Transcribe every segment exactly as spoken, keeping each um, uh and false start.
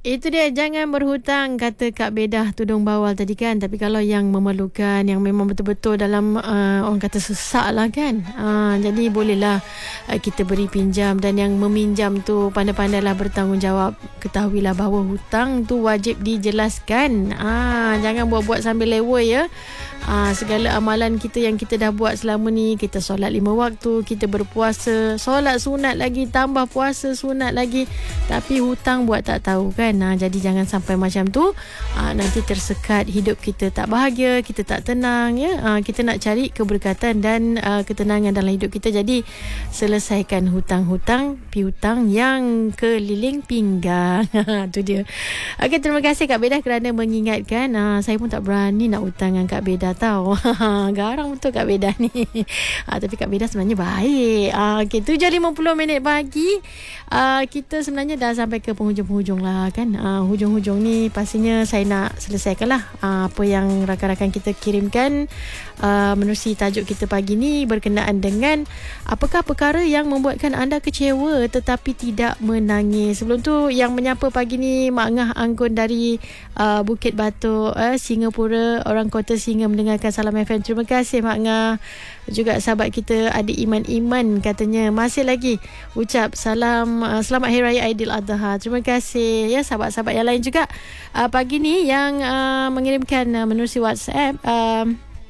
Itu dia, jangan berhutang, kata Kak Bedah tudung bawal tadi kan. Tapi kalau yang memerlukan, yang memang betul-betul dalam uh, orang kata sesak lah kan, uh, jadi bolehlah uh, kita beri pinjam. Dan yang meminjam tu pandai-pandailah bertanggungjawab. Ketahuilah bahawa hutang tu wajib dijelaskan. uh, Jangan buat-buat sambil lewoi ya. uh, Segala amalan kita yang kita dah buat selama ni, kita solat lima waktu, kita berpuasa, solat sunat lagi, tambah puasa sunat lagi, tapi hutang buat tak tahu kan. Nah, jadi jangan sampai macam tu. Aa, nanti tersekat, hidup kita tak bahagia, kita tak tenang ya. Aa, kita nak cari keberkatan dan aa, ketenangan dalam hidup kita. Jadi selesaikan hutang-hutang piutang yang keliling pinggang. Itu dia. Okey, terima kasih Kak Bedah kerana mengingatkan. Aa, saya pun tak berani nak hutang dengan Kak Bedah tahu. Garang betul Kak Bedah ni. Aa, tapi Kak Bedah sebenarnya baik. Aa, okey, tujuh lima puluh minit pagi. Aa, kita sebenarnya dah sampai ke penghujung-penghujung lah kan. Uh, hujung-hujung ni pastinya saya nak selesaikan lah uh, apa yang rakan-rakan kita kirimkan uh, menerusi tajuk kita pagi ni berkenaan dengan apakah perkara yang membuatkan anda kecewa tetapi tidak menangis. Sebelum tu yang menyapa pagi ni Mak Ngah Anggun dari uh, Bukit Batok, uh, Singapura, orang kota Singa mendengarkan Salam F M. Terima kasih Mak Ngah. Juga sahabat kita Adik Iman-Iman katanya masih lagi ucap salam uh, selamat Hari Raya Aidiladha. Terima kasih ya sahabat-sahabat yang lain juga uh, pagi ni yang uh, mengirimkan uh, menerusi WhatsApp. uh,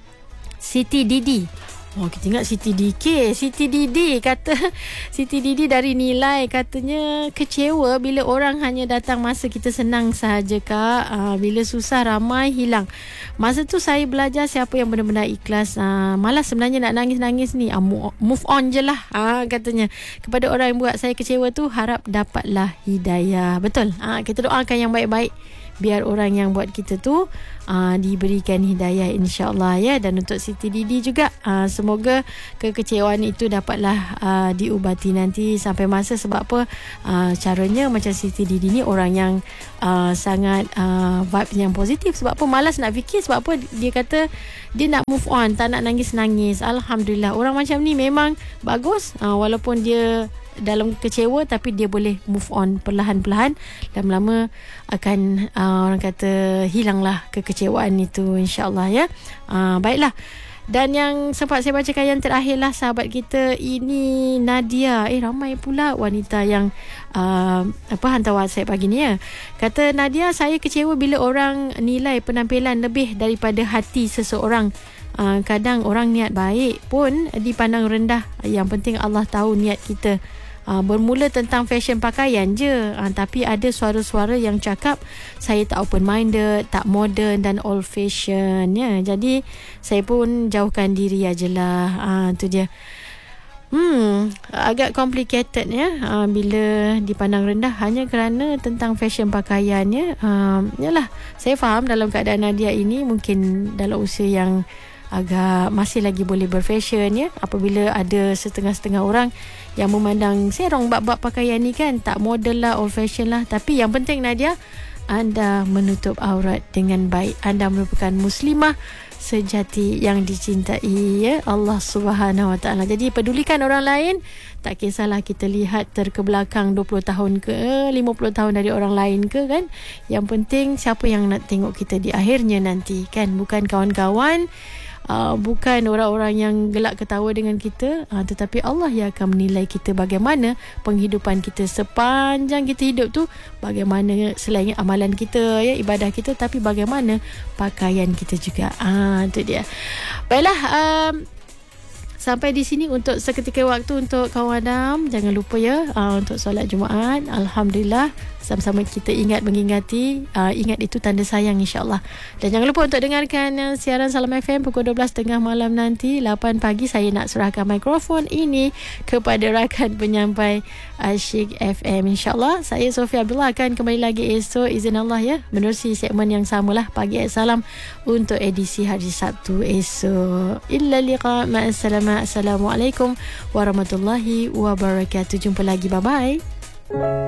Siti Didi. Oh, kita ingat Siti D K. Siti Didi kata, Siti Didi dari Nilai katanya kecewa bila orang hanya datang masa kita senang sahaja Kak. Uh, bila susah ramai hilang. Masa tu saya belajar siapa yang benar-benar ikhlas. Uh, malas sebenarnya nak nangis-nangis ni. Uh, move on je lah. Uh, katanya kepada orang yang buat saya kecewa tu, harap dapatlah hidayah. Betul. Uh, kita doakan yang baik-baik biar orang yang buat kita tu uh, diberikan hidayah insya-Allah ya. Dan untuk Siti Didi juga uh, semoga kekecewaan itu dapatlah uh, diubati nanti sampai masa. Sebab apa? Uh, caranya macam Siti Didi ni orang yang uh, sangat uh, vibe yang positif. Sebab apa? Malas nak fikir. Sebab apa? Dia kata dia nak move on, tak nak nangis-nangis. Alhamdulillah, orang macam ni memang bagus. uh, walaupun dia dalam kecewa tapi dia boleh move on perlahan-perlahan. Lama-lama akan uh, orang kata hilanglah kekecewaan itu insya-Allah ya. Uh, baiklah. Dan yang sempat saya bacakan yang terakhir lah sahabat kita ini Nadia. Eh ramai pula wanita yang uh, apa hantar WhatsApp pagi ni ya. Kata Nadia, saya kecewa bila orang nilai penampilan lebih daripada hati seseorang. Uh, kadang orang niat baik pun dipandang rendah. Yang penting Allah tahu niat kita. Uh, bermula tentang fashion pakaian je, uh, tapi ada suara-suara yang cakap saya tak open minded, tak modern dan old fashion ya. Jadi saya pun jauhkan diri ajalah. uh, tu dia. Hmm, agak complicated ya uh, bila dipandang rendah hanya kerana tentang fashion pakaian ya. Uh, yalah, saya faham dalam keadaan Nadia ini mungkin dalam usia yang agak masih lagi boleh berfashion ya. Apabila ada setengah-setengah orang yang memandang serong bab-bab pakaian ni kan, tak model lah, old fashion lah. Tapi yang penting Nadia, anda menutup aurat dengan baik. Anda merupakan muslimah sejati yang dicintai ya Allah Subhanahu Wa Taala. Jadi pedulikan orang lain, tak kisahlah kita lihat terkebelakang dua puluh tahun ke lima puluh tahun dari orang lain ke kan. Yang penting siapa yang nak tengok kita di akhirnya nanti kan, bukan kawan-kawan. Uh, bukan orang-orang yang gelak ketawa dengan kita, uh, tetapi Allah yang akan menilai kita bagaimana penghidupan kita sepanjang kita hidup tu, bagaimana selain amalan kita ya, ibadah kita, tapi bagaimana pakaian kita juga. Ah, uh, itu dia. Baiklah, um, sampai di sini untuk seketika waktu untuk kawan Adam. Jangan lupa ya uh, untuk solat Jumaat. Alhamdulillah, sama-sama kita ingat mengingati. uh, Ingat itu tanda sayang insya-Allah. Dan jangan lupa untuk dengarkan uh, siaran Salam F M pukul dua belas tiga puluh malam nanti. lapan pagi saya nak serahkan mikrofon ini kepada rakan penyampai Asyik F M insya-Allah. Saya Sofia Abdullah akan kembali lagi esok izin Allah ya, menerusi segmen yang samalah Pagi at Salam untuk edisi hari Sabtu esok. Illa liqa, ma'assalam. Assalamualaikum warahmatullahi wabarakatuh. Jumpa lagi, bye bye.